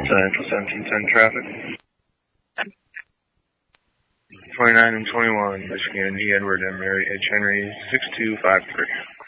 Central 1710 traffic. 29 and 21, Michigan G. Edward and Mary H. Henry, 6253.